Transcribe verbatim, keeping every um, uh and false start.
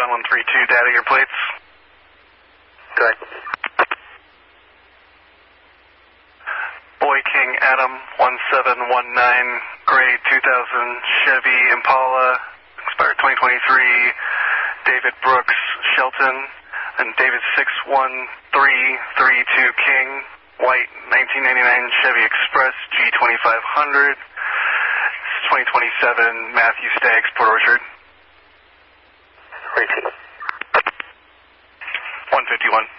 nine one three two, data your plates. Good. Boy King Adam one seven one nine, gray two thousand Chevy Impala, expired twenty twenty-three, David Brooks Shelton, and David six one three three two King, white nineteen ninety-nine Chevy Express G twenty-five hundred, twenty twenty-seven Matthew Staggs, Port Orchard. Repeat. one fifty-one.